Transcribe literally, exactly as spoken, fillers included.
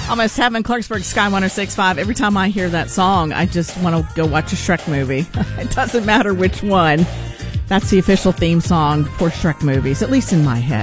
Almost Heaven, Clarksburg, Sky one oh six point five. Every time I hear that song, I just want to go watch a Shrek movie. It doesn't matter which one. That's the official theme song for Shrek movies, at least in my head.